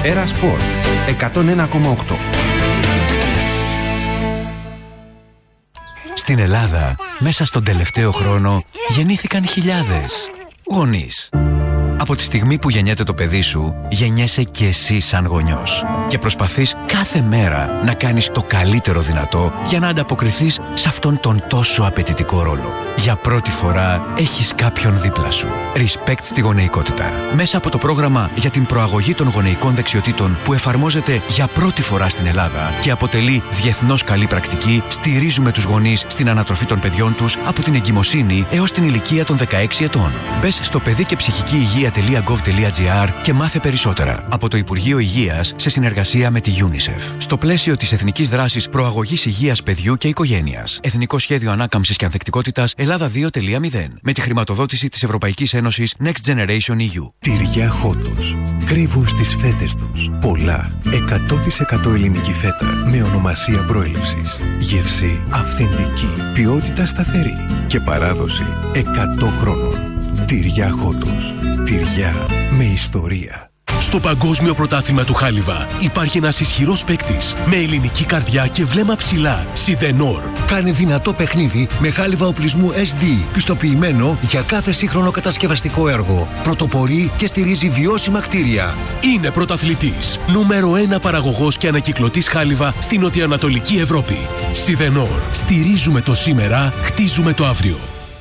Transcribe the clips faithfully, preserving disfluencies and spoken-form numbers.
Έρα Σπορ εκατόν ένα κόμμα οκτώ. Στην Ελλάδα, μέσα στον τελευταίο χρόνο, γεννήθηκαν χιλιάδες γονείς. Από τη στιγμή που γεννιέται το παιδί σου, γεννιέσαι και εσύ σαν γονιός. Και προσπαθείς κάθε μέρα να κάνεις το καλύτερο δυνατό για να ανταποκριθείς σε αυτόν τον τόσο απαιτητικό ρόλο. Για πρώτη φορά έχεις κάποιον δίπλα σου. Respect στη γονεϊκότητα. Μέσα από το πρόγραμμα για την προαγωγή των γονεϊκών δεξιοτήτων που εφαρμόζεται για πρώτη φορά στην Ελλάδα και αποτελεί διεθνώς καλή πρακτική, στηρίζουμε τους γονείς στην ανατροφή των παιδιών τους από την εγκυμοσύνη έως την ηλικία των δεκαέξι ετών. Μπες στο παιδί και ψυχική υγεία τελεία γκοβ τελεία τζι άρ και μάθε περισσότερα. Από το Υπουργείο Υγείας σε συνεργασία με τη UNICEF. Στο πλαίσιο της Εθνικής Δράσης Προαγωγής Υγείας Παιδιού και Οικογένειας. Εθνικό Σχέδιο Ανάκαμψης και Ανθεκτικότητας Ελλάδα δύο τελεία μηδέν. Με τη χρηματοδότηση της Ευρωπαϊκής Ένωσης Next Generation ι γιου. Τυριά Χότος. Κρύβουν στις φέτες τους πολλά. εκατό τοις εκατό ελληνική φέτα με ονομασία προέλευσης. Γεύση αυθεντική. Ποιότητα σταθερή. Και παράδοση εκατό χρόνων. Τυριά Χότος. Τυριά με ιστορία. Στο Παγκόσμιο Πρωτάθλημα του Χάλιβα υπάρχει ένας ισχυρός παίκτης με ελληνική καρδιά και βλέμμα ψηλά. Σιδενόρ. Κάνει δυνατό παιχνίδι με χάλιβα οπλισμού ες ντι, πιστοποιημένο για κάθε σύγχρονο κατασκευαστικό έργο. Πρωτοπορεί και στηρίζει βιώσιμα κτίρια. Είναι πρωταθλητής. Νούμερο ένα παραγωγός και ανακυκλωτής χάλιβα στην νοτιοανατολική Ευρώπη. Σιδενόρ. Στηρίζουμε το σήμερα, χτίζουμε το αύριο.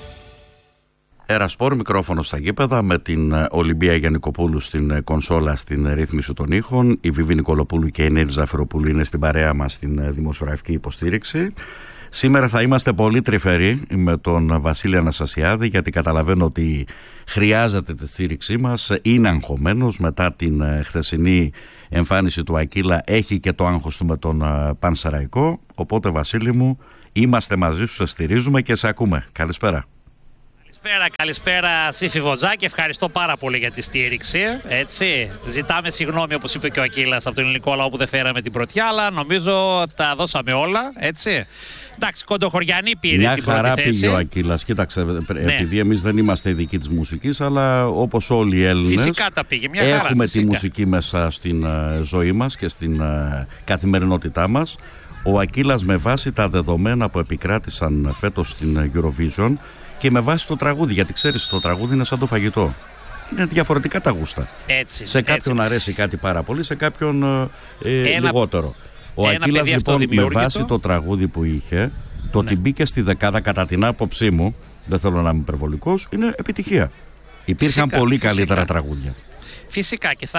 Έρα Σπορ, μικρόφωνο στα γήπεδα με την Ολυμπία Γιαννικοπούλου στην κονσόλα στην ρύθμιση των ήχων. Η Βιβί Νικολοπούλου και η Νέλη Ζαφυροπούλου είναι στην παρέα μας στην δημοσιογραφική υποστήριξη. Σήμερα θα είμαστε πολύ τρυφεροί με τον Βασίλη Αναστασιάδη, γιατί καταλαβαίνω ότι χρειάζεται τη στήριξή μας. Είναι αγχωμένος μετά την χθεσινή εμφάνιση του Ακύλα. Έχει και το άγχος του με τον Πανσεραϊκό. Οπότε Βασίλη μου, είμαστε μαζί σου, σε στηρίζουμε και σε ακούμε. Καλησπέρα. Καλησπέρα, καλησπέρα Σύφη Βοτζάκη, ευχαριστώ πάρα πολύ για τη στήριξη. Έτσι. Ζητάμε συγγνώμη, όπως είπε και ο Ακύλας, από τον ελληνικό λαό που δεν φέραμε την πρωτιά, αλλά νομίζω τα δώσαμε όλα. Έτσι. Εντάξει, Κοντοχωριανή πήρε μια την πρώτη χαρά θέση. πήγε ο Ακύλας. Κοίταξε, ναι. επειδή εμείς δεν είμαστε ειδικοί της μουσικής, αλλά όπως όλοι οι Έλληνες, φυσικά τα πήγε. Μια χαρά, έχουμε φυσικά. τη μουσική μέσα στην uh, ζωή μας και στην uh, καθημερινότητά μας. Ο Ακύλας, με βάση τα δεδομένα που επικράτησαν φέτος στην Eurovision, και με βάση το τραγούδι, γιατί ξέρεις, το τραγούδι είναι σαν το φαγητό. Είναι διαφορετικά τα γούστα. Έτσι, σε κάποιον έτσι. αρέσει κάτι πάρα πολύ, σε κάποιον ε, ένα, λιγότερο. Ο Ακύλας λοιπόν, με βάση το τραγούδι που είχε, το ναι. ότι μπήκε στη δεκάδα, κατά την άποψή μου, δεν θέλω να είμαι υπερβολικός, είναι επιτυχία. Υπήρχαν φυσικά, πολύ φυσικά. καλύτερα τραγούδια. Φυσικά, και θα,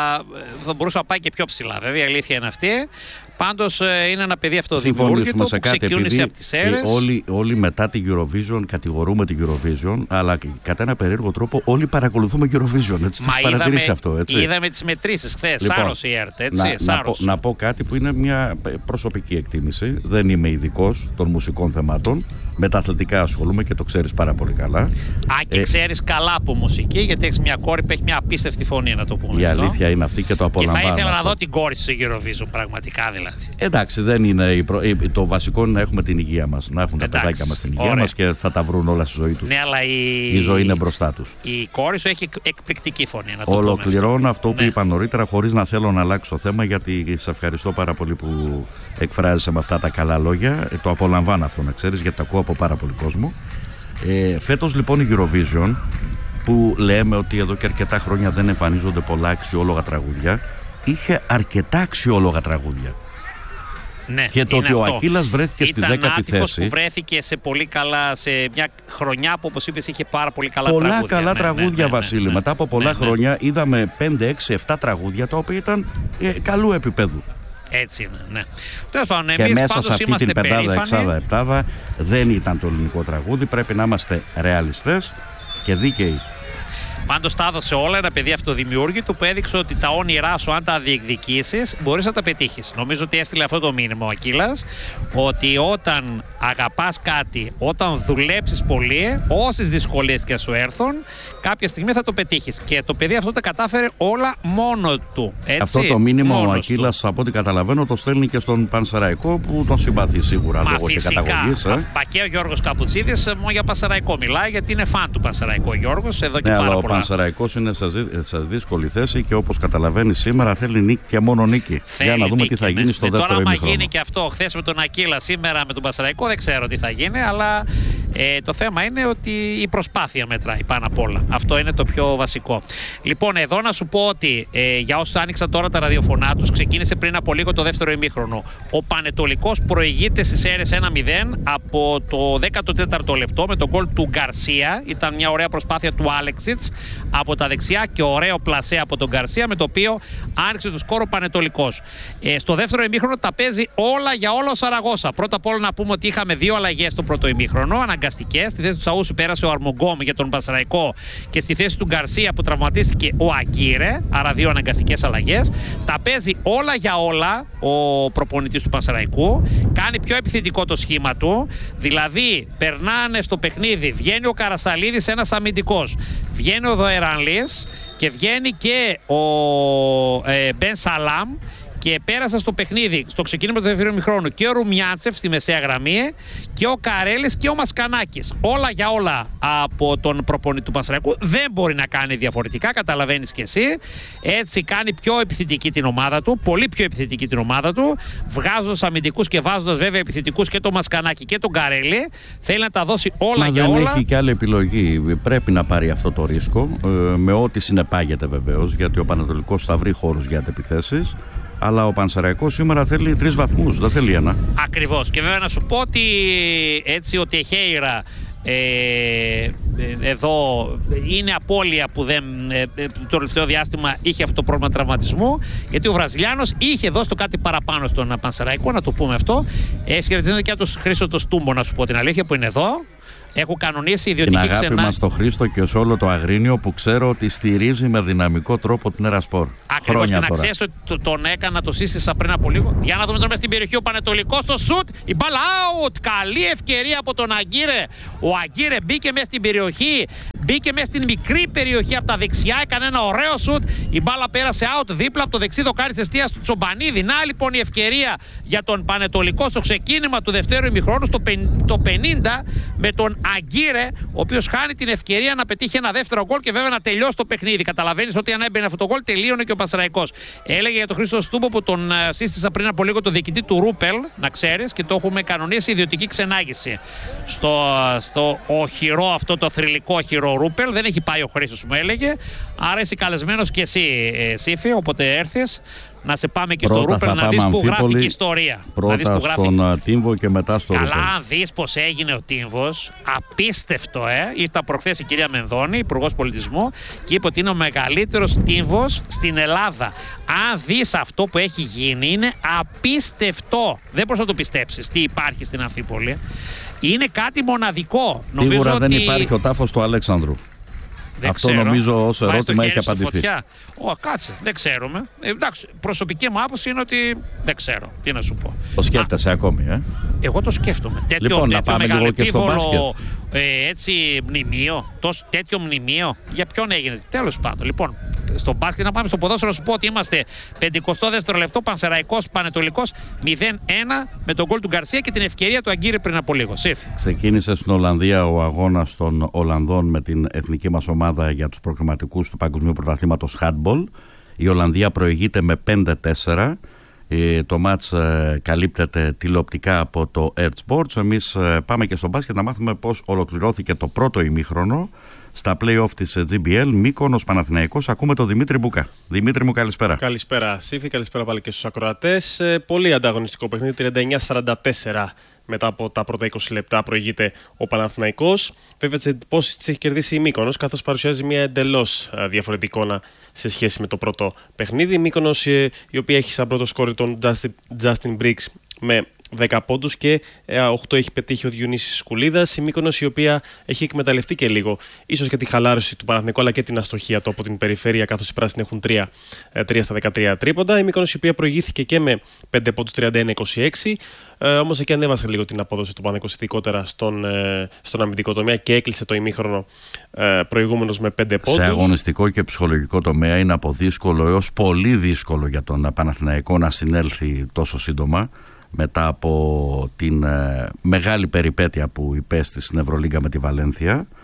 θα μπορούσε να πάει και πιο ψηλά. Βέβαια, η αλήθεια είναι αυτή. Πάντως είναι ένα παιδί αυτοδημιούργητο που ξεκίνησε από τις αίρες. Όλοι, όλοι μετά την Eurovision κατηγορούμε την Eurovision, αλλά κατά ένα περίεργο τρόπο όλοι παρακολουθούμε Eurovision. Έτσι, το έχεις παρατηρήσει αυτό, έτσι. Είδαμε τις μετρήσεις χθες, λοιπόν, σάρωσε η ΕΡΤ, έτσι. Να, να, πω, να πω κάτι που είναι μια προσωπική εκτίμηση. Δεν είμαι ειδικός των μουσικών θεμάτων. Με τα αθλητικά ασχολούμαι και το ξέρεις πάρα πολύ καλά. Α, και ε, ξέρεις καλά από μουσική, γιατί έχεις μια κόρη που έχει μια απίστευτη φωνή, να το πούμε. Η αυτό. αλήθεια είναι αυτή και το απολαμβάνω. Και θα ήθελα αυτό. να δω την κόρη στο Eurovision, πραγματικά δηλαδή. Εντάξει, δεν είναι. Προ... Το βασικό είναι να έχουμε την υγεία μας. Να έχουν Εντάξει, τα παιδάκια μας την υγεία ωραία. μας και θα τα βρουν όλα στη ζωή τους. Ναι, αλλά η... η ζωή είναι μπροστά τους. Η κόρη σου έχει εκπληκτική φωνή. Να το Ολοκληρώνω αυτό που ναι. είπα νωρίτερα, χωρίς να θέλω να αλλάξω θέμα, γιατί σε ευχαριστώ πάρα πολύ που εκφράζεσαι με αυτά τα καλά λόγια. Το απολαμβάνω αυτό, να ξέρεις, γιατί το ακούω από πάρα πολύ κόσμο. Ε, φέτος λοιπόν η Eurovision, που λέμε ότι εδώ και αρκετά χρόνια δεν εμφανίζονται πολλά αξιόλογα τραγούδια, είχε αρκετά αξιόλογα τραγούδια. Ναι, και το ότι αυτό. ο Ακύλας βρέθηκε Ήταν στη δέκατη θέση. Που βρέθηκε σε πολύ καλά, σε μια χρονιά που, όπως είπες, είχε πάρα πολύ καλά πολλά τραγούδια. Πολλά καλά ναι, τραγούδια, ναι, Βασίλη. ναι, ναι, Μετά από πολλά ναι, ναι. χρόνια είδαμε πέντε, έξι, επτά τραγούδια τα οποία ήταν ε, καλού επίπεδου. Έτσι είναι, ναι. Τέλος πάντων, και εμείς μέσα σε αυτή την πεντάδα, περήφανοι. εξάδα, επτάδα δεν ήταν το ελληνικό τραγούδι. Πρέπει να είμαστε ρεαλιστές και δίκαιοι. Πάντως τα έδωσε όλα, ένα παιδί αυτοδημιούργητο που έδειξε ότι τα όνειρά σου, αν τα διεκδικήσεις, μπορείς να τα πετύχεις. Νομίζω ότι έστειλε αυτό το μήνυμα ο Ακύλας, ότι όταν αγαπάς κάτι, όταν δουλέψεις πολύ, όσες δυσκολίες και σου έρθουν, κάποια στιγμή θα το πετύχεις. Και το παιδί αυτό τα κατάφερε όλα μόνο του. Έτσι, αυτό το μήνυμα ο Ακύλας, από ό,τι καταλαβαίνω, το στέλνει και στον Πανσεραϊκό, που τον συμπαθεί σίγουρα. Μα λόγω φυσικά, και καταγωγής. Ε. Μα και ο Γιώργος Καπουτσίδης μόνο για Πανσεραϊκό μιλάει, γιατί είναι φαν του Πανσεραϊκού ο Γιώργος εδώ και ναι, πάρα αλλά πολλά Πανσεραϊκός είναι σε δύσκολη θέση και όπως καταλαβαίνει σήμερα θέλει νίκη και μόνο νίκη. Θέλει για να δούμε νίκη, τι θα γίνει ναι. στο ναι, δεύτερο τώρα, ημίχρονο. Τώρα, άμα γίνει και αυτό χθες με τον Ακίλα, σήμερα με τον Πανσεραϊκό, δεν ξέρω τι θα γίνει, αλλά ε, το θέμα είναι ότι η προσπάθεια μετράει πάνω απ' όλα. Αυτό είναι το πιο βασικό. Λοιπόν, εδώ να σου πω ότι ε, για όσους άνοιξαν τώρα τα ραδιοφωνά τους, ξεκίνησε πριν από λίγο το δεύτερο ημίχρονο. Ο Πανετολικός προηγείται στις αίρες ένα μηδέν από το δέκατο τέταρτο λεπτό με τον γκολ του Γκαρσία. Ήταν μια ωραία προσπάθεια του Άλεξιτς από τα δεξιά και ωραίο πλασέ από τον Γκαρσία, με το οποίο άνοιξε το σκόρο Πανετολικός. Ε, στο δεύτερο ημίχρονο τα παίζει όλα για όλο ο Σαραγώσα. Πρώτα απ' όλα να πούμε ότι είχαμε δύο αλλαγές στο πρώτο ημίχρονο, αναγκαστικές. Στη θέση του Σαούσου πέρασε ο Αρμογκόμ για τον Πανσεραϊκό και στη θέση του Γκαρσία που τραυματίστηκε ο Αγκύρε. Άρα δύο αναγκαστικές αλλαγές. Τα παίζει όλα για όλα ο προπονητής του Πανσεραϊκού. Κάνει πιο επιθετικό το σχήμα του. Δηλαδή περνάνε στο παιχνίδι. Βγαίνει ο Καρασαλίδης, ένας αμυντικός. Βγαίνει ο Δοερανλής και βγαίνει και ο ε, Μπεν Σαλάμ. Και πέρασε στο παιχνίδι, στο ξεκίνημα του δεύτερου ημιχρόνου, και ο Ρουμιάντσεφ στη μεσαία γραμμή και ο Καρέλης και ο Μασκανάκης. Όλα για όλα από τον προπονητή του Πανσεραϊκού. Δεν μπορεί να κάνει διαφορετικά, καταλαβαίνεις και εσύ. Έτσι κάνει πιο επιθετική την ομάδα του, πολύ πιο επιθετική την ομάδα του, βγάζοντας αμυντικούς και βάζοντας βέβαια επιθετικούς και τον Μασκανάκη και τον Καρέλη. Θέλει να τα δώσει όλα Μα για δεν όλα. Δεν έχει και άλλη επιλογή. Πρέπει να πάρει αυτό το ρίσκο, ε, με ό,τι συνεπάγεται βεβαίως, γιατί ο Πανατολικός θα βρει χώρους για αντεπιθέσεις. Αλλά ο Πανσεραϊκός σήμερα θέλει τρεις βαθμούς, δεν θέλει ένα. Ακριβώς. Και βέβαια να σου πω ότι έτσι ο Τεχέιρα ε, εδώ είναι απώλεια που δεν, ε, το τελευταίο διάστημα είχε αυτό το πρόβλημα τραυματισμού, γιατί ο Βραζιλιάνος είχε δώσει το κάτι παραπάνω στον Πανσεραϊκό, να το πούμε αυτό. Ε, Σχετίζεται και από τον Χρήστο το Στούμπο, να σου πω την αλήθεια, που είναι εδώ. Έχω κανονίσει ιδιωτική ξενάγηση. Την αγάπη ξενά... μας στο Χρήστο και σε όλο το Αγρίνιο που ξέρω ότι στηρίζει με δυναμικό τρόπο την Ερασπορ. Ακριβώς, και να ξέρεις ότι το, τον έκανα, το σύστησα πριν από λίγο. Για να δούμε τώρα μέσα στην περιοχή ο Πανετολικός στο σουτ. Η μπάλα out. Καλή ευκαιρία από τον Αγκύρε. Ο Αγκύρε μπήκε μέσα στην περιοχή. Μπήκε μέσα στην μικρή περιοχή από τα δεξιά. Έκανε ένα ωραίο σουτ. Η μπάλα πέρασε out δίπλα από το δεξί δοκάρι της εστίας του Τσομπανίδη. Να λοιπόν η ευκαιρία για τον Πανετολικό στο ξεκίνημα του δευτέρου ημιχρόνου στο πενήντα με τον Αγκύρε, ο οποίος χάνει την ευκαιρία να πετύχει ένα δεύτερο γκολ και βέβαια να τελειώσει το παιχνίδι. Καταλαβαίνεις ότι αν έμπαινε αυτό το γκολ τελείωνε και ο Πανσεραϊκός. Έλεγε για τον Χρήστο Στούμπο που τον σύστησα πριν από λίγο, το διοικητή του Ρούπελ, να ξέρεις, και το έχουμε κανονίσει ιδιωτική ξενάγηση. Στο, στο οχυρό αυτό, το θρυλικό οχυρό Ρούπελ, δεν έχει πάει ο Χρήστος, μου έλεγε. Άρα είσαι καλεσμένος και εσύ, ε, Σύφη, όποτε έρθεις. Να σε πάμε και πρώτα στο Ρούπελ να δεις που γράφει και η ιστορία. Πρώτα να δεις που στον γράφει... Τύμβο και μετά στο Ρούπελ. Καλά, αν δεις πως έγινε ο Τύμβος, απίστευτο, ε. Ήταν προχθές η κυρία Μενδώνη, υπουργός πολιτισμού, και είπε ότι είναι ο μεγαλύτερος Τύμβος στην Ελλάδα. Αν δεις αυτό που έχει γίνει, είναι απίστευτο. Δεν μπορείς να το πιστέψεις τι υπάρχει στην Αμφίπολη. Είναι κάτι μοναδικό. Σίγουρα ότι... δεν υπάρχει ο τάφος του Αλέξανδρου. Δεν Αυτό ξέρω. νομίζω ως ερώτημα έχει απαντηθεί. Ω, κάτσε, δεν ξέρουμε. Ε, εντάξει, προσωπική μου άποψη είναι ότι δεν ξέρω. Τι να σου πω. Το σκέφτεσαι Α, ακόμη, ε? Εγώ το σκέφτομαι. Τέτοιο, λοιπόν, τέτοιο να πάμε λίγο και στο μπάσκετ. Ε, έτσι, μνημείο. Τόσο, τέτοιο μνημείο. Για ποιον έγινε. Τέλος πάντων. Λοιπόν, στο μπάσκετ να πάμε στο ποδόσφαιρο. Να σου πω ότι είμαστε πενηκοστό δεύτερο λεπτό. Πανσεραϊκός Πανετολικός μηδέν ένα με τον γκολ του Γκαρσία και την ευκαιρία του Αγκύρη πριν από λίγο. Σύφη. Ξεκίνησε στην Ολλανδία ο αγώνας των Ολλανδών με την εθνική μας ομάδα για τους προκριματικούς του Παγκοσμίου Πρωταθλήματος Handball. Η Ολλανδία προηγείται με πέντε τέσσερα. Το μάτς ε, καλύπτεται τηλεοπτικά από το Air Sports. Εμείς ε, πάμε και στο μπάσκετ να μάθουμε πώς ολοκληρώθηκε το πρώτο ημίχρονο στα play-off της τζι μπι ελ Μύκονος Παναθηναϊκός. Ακούμε τον Δημήτρη Μπουκά. Δημήτρη μου, καλησπέρα. Καλησπέρα Σύφη, καλησπέρα πάλι και στους ακροατές. Ε, πολύ ανταγωνιστικό παιχνίδι, τριάντα εννιά σαράντα τέσσερα μετά από τα πρώτα είκοσι λεπτά προηγείται ο Παναθηναϊκός. Βέβαια τις εντυπώσεις τις έχει κερδίσει η Μύκονος, καθώς παρουσιάζει μια εντελώς διαφορετική εικόνα σε σχέση με το πρώτο παιχνίδι. Η Μύκονος, η οποία έχει σαν πρώτο σκόρη τον Justin Briggs με δέκα πόντους και οκτώ έχει πετύχει ο Διονύσης Σκουλίδας. Η Μύκονος, η οποία έχει εκμεταλλευτεί και λίγο ίσως και τη χαλάρωση του Παναθηναϊκού αλλά και την αστοχία του από την περιφέρεια, καθώς οι πράσινοι έχουν τρία στα δεκατρία τρίποντα. Η Μύκονος, η οποία προηγήθηκε και με πέντε πόντους τριάντα ένα είκοσι έξι, ε, όμως εκεί ανέβασε λίγο την απόδοση του Παναθηναϊκού, ειδικότερα στον, ε, στον αμυντικό τομέα, και έκλεισε το ημίχρονο ε, προηγούμενος με πέντε πόντους. Σε αγωνιστικό και ψυχολογικό τομέα είναι από δύσκολο έως πολύ δύσκολο για τον Παναθηναϊκό να συνέλθει τόσο σύντομα, μετά από την ε, μεγάλη περιπέτεια που υπέστη στην Ευρωλίγκα με τη Βαλένθια.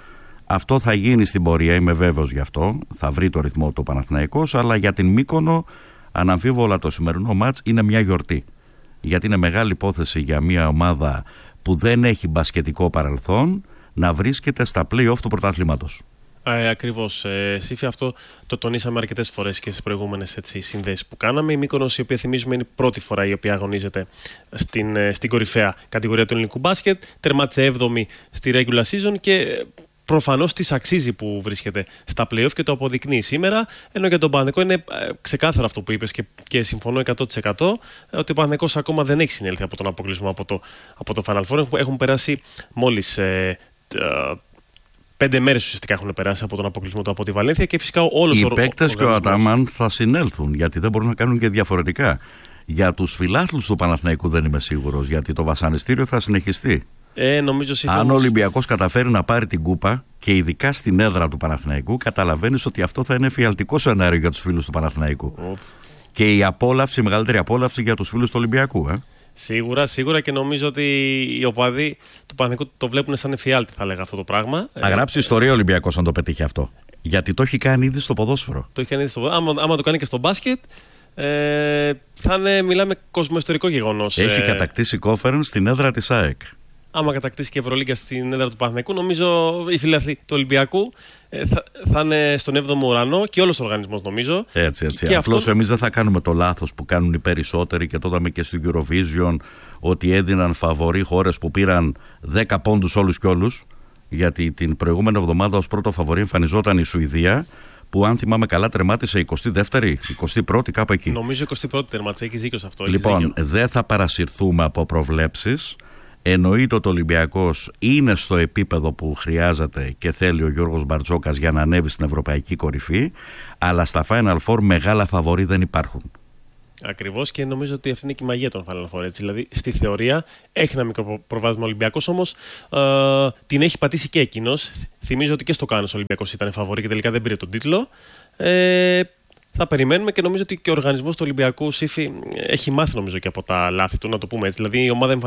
Αυτό θα γίνει στην πορεία, είμαι βέβαιος γι' αυτό. Θα βρει το ρυθμό του Παναθηναϊκός, αλλά για την Μύκονο αναμφίβολα το σημερινό μάτς είναι μια γιορτή. Γιατί είναι μεγάλη υπόθεση για μια ομάδα που δεν έχει μπασκετικό παρελθόν να βρίσκεται στα play-off του πρωταθλήματος. Ε, ακριβώς. Ε, Σύφη, αυτό το τονίσαμε αρκετές φορές και στις προηγούμενες συνδέσεις που κάναμε. Η Μύκονος, η οποία θυμίζουμε είναι η πρώτη φορά η οποία αγωνίζεται στην, στην κορυφαία κατηγορία του ελληνικού μπάσκετ. Τερμάτισε έβδομη στη regular season και προφανώς της αξίζει που βρίσκεται στα play-off και το αποδεικνύει σήμερα. Ενώ για τον Παναθηναϊκό είναι ξεκάθαρο αυτό που είπες και, και συμφωνώ εκατό τοις εκατό ότι ο Παναθηναϊκός ακόμα δεν έχει συνέλθει από τον αποκλεισμό από το, από το Final Four. Έχουν περάσει μόλις ε, ε, πέντε μέρες ουσιαστικά έχουν περάσει από τον αποκλεισμό του από τη Βαλένθια και φυσικά όλος οι ο Οι παίκτες και ο Ατάμαν θα συνέλθουν γιατί δεν μπορούν να κάνουν και διαφορετικά. Για τους φιλάθλους του Παναθηναϊκού δεν είμαι σίγουρος, γιατί το βασανιστήριο θα συνεχιστεί. Ε, νομίζω Αν ο Ολυμπιακός καταφέρει να πάρει την κούπα και ειδικά στην έδρα του Παναθηναϊκού, καταλαβαίνεις ότι αυτό θα είναι εφιαλτικό σενάριο για τους φίλους του Παναθηναϊκού. Oh. Και η απόλαυση, η μεγαλύτερη απόλαυση για τους φίλους του Ολυμπιακού. Ε. Σίγουρα, σίγουρα και νομίζω ότι οι οπαδοί του Παναθηναϊκού το βλέπουν σαν εφιάλτη, θα λέγα αυτό το πράγμα. Θα γράψει ιστορία ο Ολυμπιακός αν το πετύχει αυτό. Γιατί το έχει κάνει ήδη στο ποδόσφαιρο. Το έχει κάνει ήδη στο ποδόσφαιρο. Άμα, άμα το κάνει και στο μπάσκετ, ε, θα είναι, μιλάμε, κοσμοϊστορικό γεγονός. Έχει ε, κατακτήσει κόφερν στην έδρα της ΑΕΚ. Άμα κατακτήσει και Ευρωλίγκα στην έδρα του Παναθηναϊκού, νομίζω οι φιλαθλοί του Ολυμπιακού ε, θα, θα είναι στον έβδομο ουρανό και όλος ο οργανισμός, νομίζω. Έτσι, έτσι. Απλώς αυτό... εμείς δεν θα κάνουμε το λάθος που κάνουν οι περισσότεροι και το είδαμε και στην Eurovision, ότι έδιναν φαβορί χώρες που πήραν δέκα πόντους όλους και όλους. Γιατί την προηγούμενη εβδομάδα ως πρώτο φαβορί εμφανιζόταν η Σουηδία, που αν θυμάμαι καλά τερμάτισε εικοστή δεύτερη, εικοστή πρώτη, κάπου εκεί. Νομίζω εικοστή πρώτη τερμάτισε, έχεις δίκιο σε αυτό. Λοιπόν, δεν θα παρασυρθούμε από προβλέψεις. Εννοείται ότι ο Ολυμπιακός είναι στο επίπεδο που χρειάζεται και θέλει ο Γιώργος Μπαρτζόκας για να ανέβει στην ευρωπαϊκή κορυφή, αλλά στα Final Four μεγάλα φαβορί δεν υπάρχουν. Ακριβώς, και νομίζω ότι αυτή είναι και η μαγεία των Final Four. Έτσι. Δηλαδή, στη θεωρία έχει ένα μικρό προβάδισμα ο Ολυμπιακός, όμως ε, την έχει πατήσει και εκείνος. Θυμίζω ότι και στο Κάνος ο Ολυμπιακός ήταν φαβορί και τελικά δεν πήρε τον τίτλο. Ε, θα περιμένουμε και νομίζω ότι και ο οργανισμός του Ολυμπιακού, Σύφη, έχει μάθει νομίζω και από τα λάθη του, να το πούμε έτσι. Δηλαδή, η ομάδα